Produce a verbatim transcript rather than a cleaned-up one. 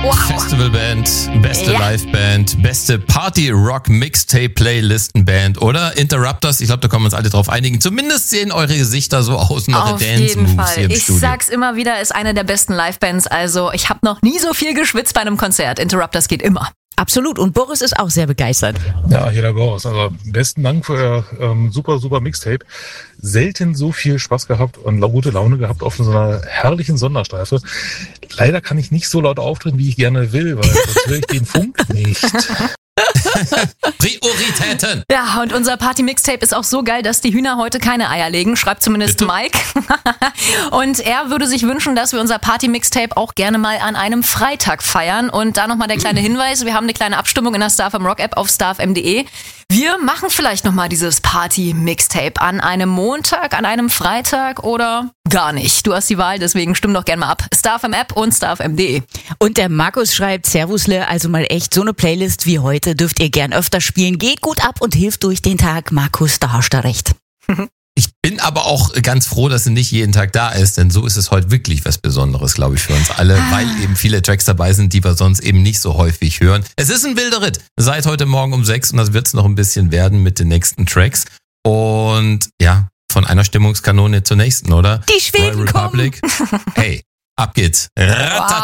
Wow. Festivalband, beste Ja. Liveband, beste Party-Rock-Mixtape-Playlistenband oder Interrupters. Ich glaube, da können wir uns alle drauf einigen. Zumindest sehen eure Gesichter so aus und eure Auf jeden Dance-Moves hier Fall. im Ich Studio. sag's immer wieder, ist eine der besten Livebands. Also ich habe noch nie so viel geschwitzt bei einem Konzert. Interrupters geht immer. Absolut. Und Boris ist auch sehr begeistert. Ja, hier der Boris. Also besten Dank für euer ähm, super, super Mixtape. Selten so viel Spaß gehabt und la- gute Laune gehabt auf so einer herrlichen Sonderstreife. Leider kann ich nicht so laut auftreten, wie ich gerne will, weil sonst höre ich den Funk nicht. Prioritäten! Ja, und unser Party-Mixtape ist auch so geil, dass die Hühner heute keine Eier legen, schreibt zumindest Bitte? Mike. Und er würde sich wünschen, dass wir unser Party-Mixtape auch gerne mal an einem Freitag feiern. Und da nochmal der kleine Hinweis, wir haben eine kleine Abstimmung in der Star F M Rock App auf star f m punkt de. Wir machen vielleicht nochmal dieses Party-Mixtape an einem Montag, an einem Freitag oder gar nicht. Du hast die Wahl, deswegen stimm doch gerne mal ab. Star F M App und star f m punkt de. Und der Markus schreibt, Servusle, also mal echt, so eine Playlist wie heute dürft ihr gern öfter spielen. Geht gut ab und hilft durch den Tag. Markus, da hast du recht. Ich bin aber auch ganz froh, dass sie nicht jeden Tag da ist, denn so ist es heute wirklich was Besonderes, glaube ich, für uns alle, weil eben viele Tracks dabei sind, die wir sonst eben nicht so häufig hören. Es ist ein wilder Ritt seit heute Morgen um sechs und das wird es noch ein bisschen werden mit den nächsten Tracks. Und ja, von einer Stimmungskanone zur nächsten, oder? Die Schweden Royal Republic. Hey, ab geht's. Rattata.